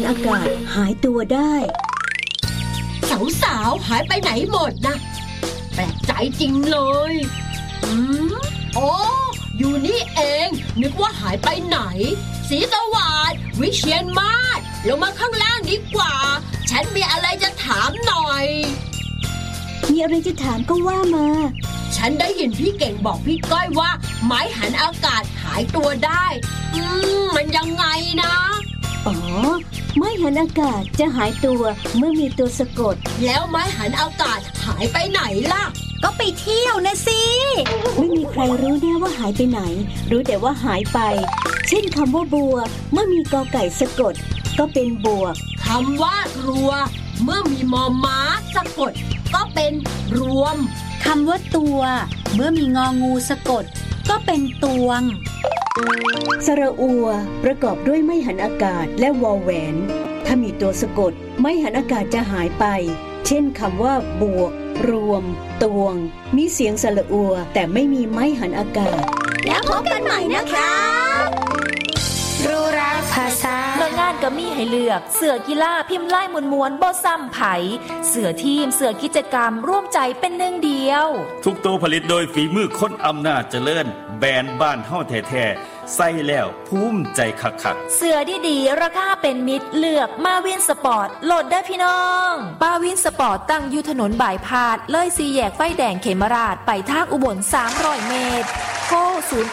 อากาศหายตัวได้สาวๆหายไปไหนหมดนะแปลกใจจริงเลยโอ้อยู่นี่เองนึกว่าหายไปไหนศรีสวัสดิ์วิเชียรมาศลงมาข้างล่างดีกว่าฉันมีอะไรจะถามหน่อยมีอะไรจะถามก็ว่ามาฉันได้ยินพี่เก่งบอกพี่ก้อยว่าไม้หันอากาศหายตัวได้มันยังไงนะอ๋อไม้หันอากาศจะหายตัวเมื่อมีตัวสะกดแล้วไม้หันอากาศหายไปไหนล่ะก็ไปเที่ยวนะสิไม่มีใครรู้แน่ว่าหายไปไหนรู้แต่ว่าหายไปเช่นคำว่าบัวเมื่อมีกอไก่สะกดก็เป็นบวกคำว่ารัวเมื่อมีมอม้าสะกดก็เป็นรวมคำว่าตัวเมื่อมีงองูสะกดก็เป็นตวงสระอัวประกอบด้วยไม้หันอากาศและวอแหวนถ้ามีตัวสะกดไม้หันอากาศจะหายไปเช่นคำว่าบวกรวมตวงมีเสียงสระอัวแต่ไม่มีไม้หันอากาศแล้วพบกันใหม่นะคะรู้รักภาษาหน่วยงานก็มีให้เลือกเสื้อกีฬาพิมพ์ลายมวนๆบ่ซ้ำไผเสื้อทีมเสื้อกิจกรรมร่วมใจเป็นหนึ่งเดียวทุกตัวผลิตโดยฝีมือคนอำนาจเจริญแบรนด์บ้านเฮาแท้ๆใส่แล้วภูมิใจคักๆเสื้อดีๆราคาเป็นมิตรเลือกมาวินสปอร์ตโหลดได้พี่น้องมาวินสปอร์ตตั้งอยู่ถนนบ่ายพาดเลย4แยกไฟแดงเขมราชไปทางอุบล300เมตรโทร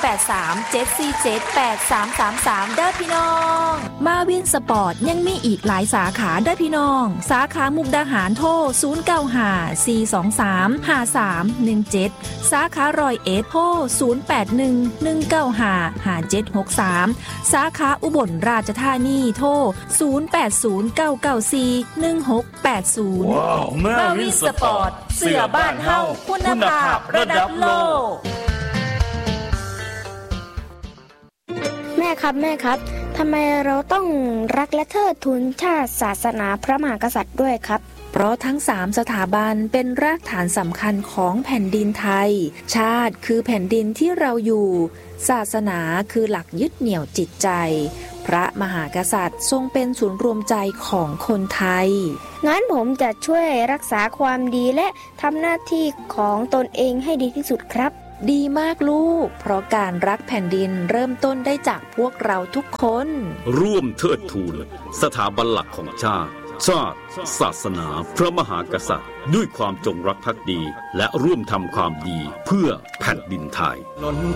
0837478333เด้อพี่น้องมาวินสปอร์ตยังมีอีกหลายสาขาเด้อพี่น้องสาขามุกดาหารโทร0954235317สาขาร้อยเอ็ดโทร0811955763สาขาอุบลราชธานีโทร0809941680 มาวินสปอร์ตเสื้อบ้านเฮาคุณภาพระดับโลกแม่ครับทำไมเราต้องรักและเทิดทูนชาติศาสนาพระมหากษัตริย์ด้วยครับเพราะทั้ง3สถาบันเป็นรากฐานสำคัญของแผ่นดินไทยชาติคือแผ่นดินที่เราอยู่ศาสนาคือหลักยึดเหนี่ยวจิตใจพระมหากษัตริย์ทรงเป็นศูนย์รวมใจของคนไทยงั้นผมจะช่วยรักษาความดีและทำหน้าที่ของตนเองให้ดีที่สุดครับดีมากลูกเพราะการรักแผ่นดินเริ่มต้นได้จากพวกเราทุกคนร่วมเทิดทูนสถาบันหลักของชาติศาสนาพระมหากษัตริย์ด้วยความจงรักภักดีและร่วมทำความดีเพื่อแผ่นดินไทย